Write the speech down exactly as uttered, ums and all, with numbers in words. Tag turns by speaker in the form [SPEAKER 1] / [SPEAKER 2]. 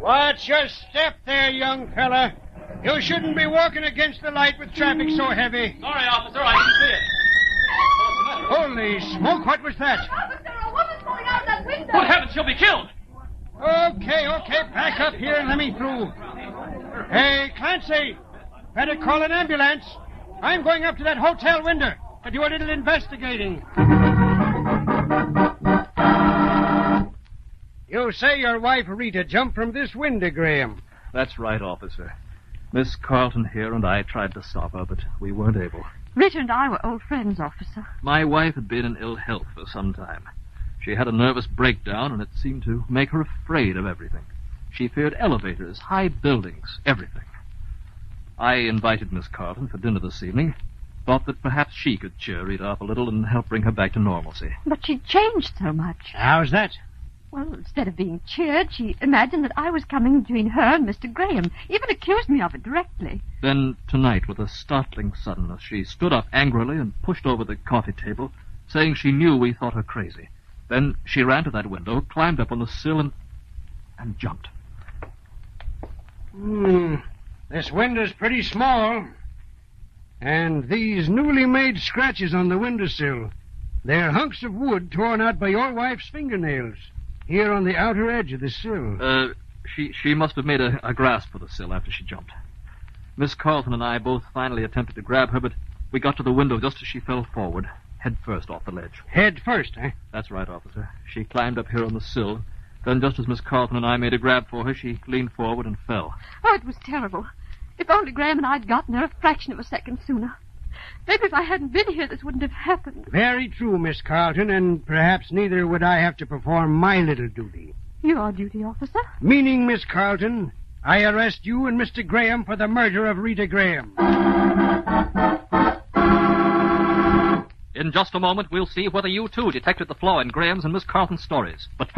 [SPEAKER 1] Watch your step there, young fella. You shouldn't be walking against the light with traffic so heavy.
[SPEAKER 2] Sorry, officer, I didn't see it.
[SPEAKER 1] Holy smoke, what was that?
[SPEAKER 3] Officer, a woman's falling out of that window.
[SPEAKER 2] Good heavens, she'll be killed.
[SPEAKER 1] Okay, okay, back up here and let me through. Hey, Clancy, better call an ambulance. I'm going up to that hotel window to do a little investigating. You say your wife Rita jumped from this window, Graham.
[SPEAKER 4] That's right, officer. Miss Carlton here and I tried to stop her, but we weren't able.
[SPEAKER 5] Rita and I were old friends, officer.
[SPEAKER 4] My wife had been in ill health for some time. She had a nervous breakdown, and it seemed to make her afraid of everything. She feared elevators, high buildings, everything. I invited Miss Carlton for dinner this evening. Thought that perhaps she could cheer Rita up a little and help bring her back to normalcy.
[SPEAKER 5] But she changed so much.
[SPEAKER 1] How's that?
[SPEAKER 5] Well, instead of being cheered, she imagined that I was coming between her and Mister Graham. Even accused me of it directly.
[SPEAKER 4] Then, tonight, with a startling suddenness, she stood up angrily and pushed over the coffee table, saying she knew we thought her crazy. Then she ran to that window, climbed up on the sill, and... and jumped.
[SPEAKER 1] Hmm. This window's pretty small. And these newly made scratches on the windowsill, they're hunks of wood torn out by your wife's fingernails, here on the outer edge of the sill.
[SPEAKER 4] Uh, she she must have made a, a grasp for the sill after she jumped. Miss Carlton and I both finally attempted to grab her, but we got to the window just as she fell forward, head first off the ledge.
[SPEAKER 1] Head first, eh?
[SPEAKER 4] That's right, officer. She climbed up here on the sill. Then, just as Miss Carlton and I made a grab for her, she leaned forward and fell.
[SPEAKER 5] Oh, it was terrible. If only Graham and I'd gotten her a fraction of a second sooner. Maybe if I hadn't been here, this wouldn't have happened.
[SPEAKER 1] Very true, Miss Carlton, and perhaps neither would I have to perform my little duty.
[SPEAKER 5] Your duty, officer?
[SPEAKER 1] Meaning, Miss Carlton, I arrest you and Mister Graham for the murder of Rita Graham.
[SPEAKER 4] In just a moment, we'll see whether you, too, detected the flaw in Graham's and Miss Carlton's stories. But